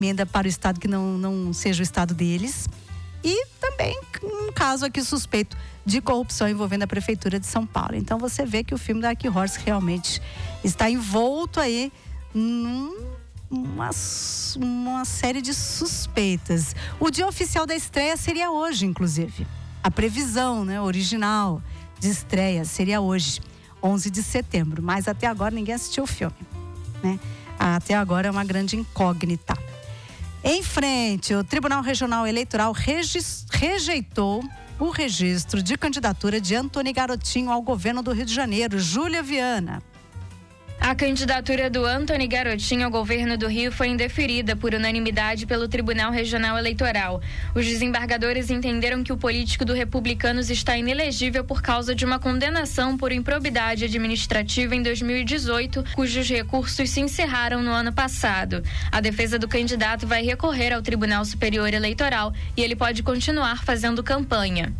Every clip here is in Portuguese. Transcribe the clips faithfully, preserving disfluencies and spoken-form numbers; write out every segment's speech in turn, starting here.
emenda para o estado que não, não seja o estado deles. E também um caso aqui suspeito de corrupção envolvendo a Prefeitura de São Paulo. Então você vê que o filme da Dark Horse realmente está envolto aí numa uma série de suspeitas. O dia oficial da estreia seria hoje, inclusive. A previsão, né, original de estreia seria hoje, onze de setembro. Mas até agora ninguém assistiu o filme, né? Até agora é uma grande incógnita. Em frente, o Tribunal Regional Eleitoral regis, rejeitou o registro de candidatura de Antony Garotinho ao governo do Rio de Janeiro. Júlia Viana. A candidatura do Antony Garotinho ao governo do Rio foi indeferida por unanimidade pelo Tribunal Regional Eleitoral. Os desembargadores entenderam que o político do Republicanos está inelegível por causa de uma condenação por improbidade administrativa em dois mil e dezoito, cujos recursos se encerraram no ano passado. A defesa do candidato vai recorrer ao Tribunal Superior Eleitoral e ele pode continuar fazendo campanha.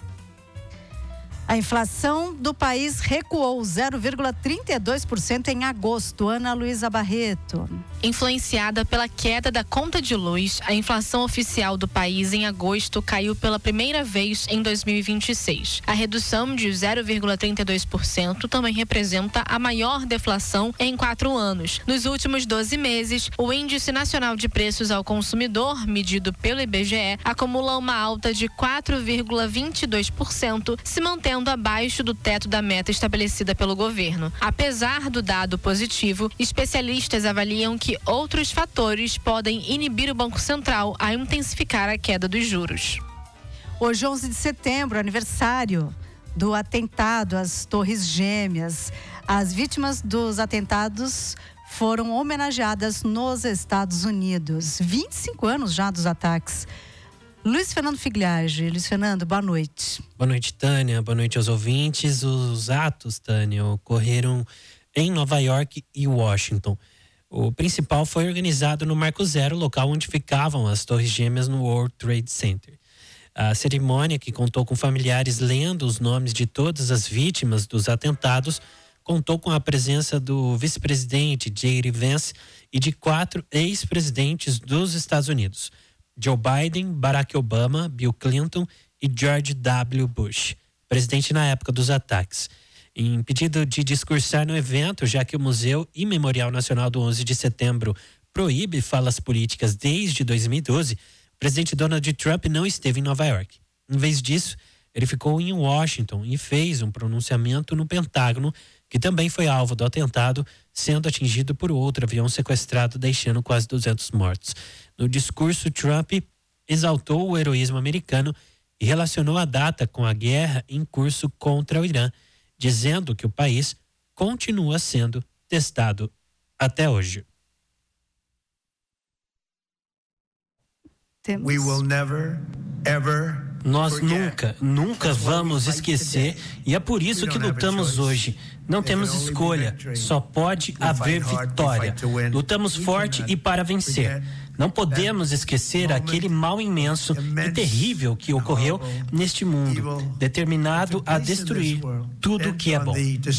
A inflação do país recuou zero vírgula trinta e dois por cento em agosto. Ana Luísa Barreto. Influenciada pela queda da conta de luz, a inflação oficial do país em agosto caiu pela primeira vez em dois mil e vinte e seis. A redução de zero vírgula trinta e dois por cento também representa a maior deflação em quatro anos. Nos últimos doze meses, o Índice Nacional de Preços ao Consumidor, medido pelo I B G E, acumula uma alta de quatro vírgula vinte e dois por cento, se mantendo abaixo do teto da meta estabelecida pelo governo. Apesar do dado positivo, especialistas avaliam que outros fatores podem inibir o Banco Central a intensificar a queda dos juros. Hoje, onze de setembro, aniversário do atentado às Torres Gêmeas. As vítimas dos atentados foram homenageadas nos Estados Unidos. vinte e cinco anos já dos ataques. Luiz Fernando Figliage. Luiz Fernando, boa noite. Boa noite, Tânia. Boa noite aos ouvintes. Os atos, Tânia, ocorreram em Nova York e Washington. O principal foi organizado no Marco Zero, local onde ficavam as Torres Gêmeas no World Trade Center. A cerimônia, que contou com familiares lendo os nomes de todas as vítimas dos atentados, contou com a presença do vice-presidente J D Vance e de quatro ex-presidentes dos Estados Unidos: Joe Biden, Barack Obama, Bill Clinton e George W. Bush, presidente na época dos ataques. Em pedido de discursar no evento, já que o Museu e Memorial Nacional do onze de setembro proíbe falas políticas desde dois mil e doze, o presidente Donald Trump não esteve em Nova York. Em vez disso, ele ficou em Washington e fez um pronunciamento no Pentágono, que também foi alvo do atentado, sendo atingido por outro avião sequestrado, deixando quase duzentos mortos. No discurso, Trump exaltou o heroísmo americano e relacionou a data com a guerra em curso contra o Irã, dizendo que o país continua sendo testado até hoje. Temos... Nós nunca, nunca vamos esquecer, e é por isso que lutamos hoje. Não temos escolha, só pode haver vitória. Lutamos forte e para vencer. Não podemos esquecer aquele mal imenso e terrível que ocorreu neste mundo, determinado a destruir tudo que é bom.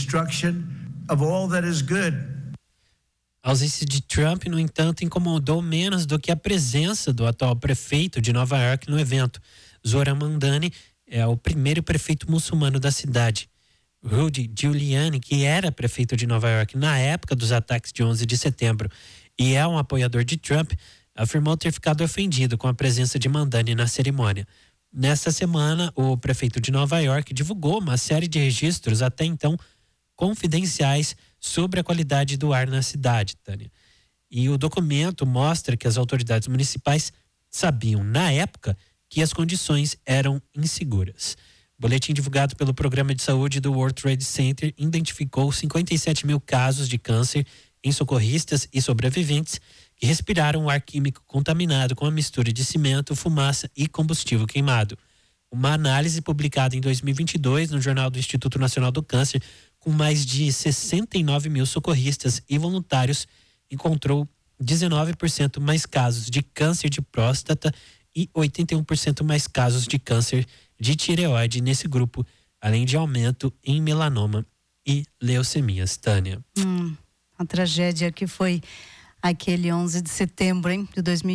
A ausência de Trump, no entanto, incomodou menos do que a presença do atual prefeito de Nova York no evento. Zohran Mamdani é o primeiro prefeito muçulmano da cidade. Rudy Giuliani, que era prefeito de Nova York na época dos ataques de onze de setembro e é um apoiador de Trump, afirmou ter ficado ofendido com a presença de Mamdani na cerimônia. Nesta semana, o prefeito de Nova York divulgou uma série de registros até então confidenciais sobre a qualidade do ar na cidade, Tânia. E o documento mostra que as autoridades municipais sabiam, na época, que as condições eram inseguras. O boletim divulgado pelo Programa de Saúde do World Trade Center identificou cinquenta e sete mil casos de câncer em socorristas e sobreviventes que respiraram o ar químico contaminado com a mistura de cimento, fumaça e combustível queimado. Uma análise publicada em dois mil e vinte e dois no Jornal do Instituto Nacional do Câncer, com mais de sessenta e nove mil socorristas e voluntários, encontrou dezenove por cento mais casos de câncer de próstata e oitenta e um por cento mais casos de câncer de tireoide nesse grupo, além de aumento em melanoma e leucemias, Tânia. Hum, a tragédia que foi aquele onze de setembro, hein, de dois mil